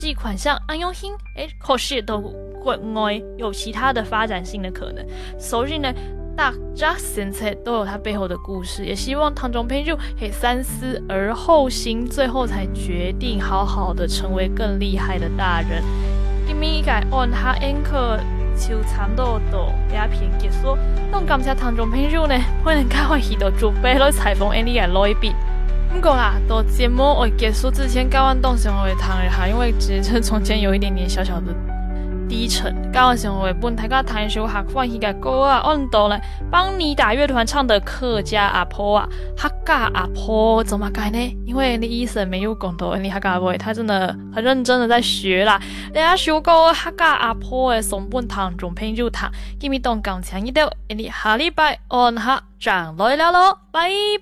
际款项安用性，可是都国外有其他的发展性的可能，所以呢，大家现在都有它背后的故事，也希望唐中平就可以三思而后行，最后才决定好好的成为更厉害的大人。今日嘅按下 anchor 就差不多到影片结束，咁感謝唐中平就呢，可能開開始到準備來採訪 Andy 嘅來賓。不過啦，到節目我結束之前，教完東西我會談一下，因為其實中間有一點點小小的低沉。教完時我會幫大家彈一首客歡喜嘅歌啊，按到呢邦尼達樂團唱的《客家阿婆》啊，客家阿婆怎麼改呢？因為你醫生沒有講到你客家話，他真的很認真的在學啦。人家首歌客家阿婆嘅送本唐中平就彈，今日當講強一點，你下禮拜按下轉來了咯，拜拜。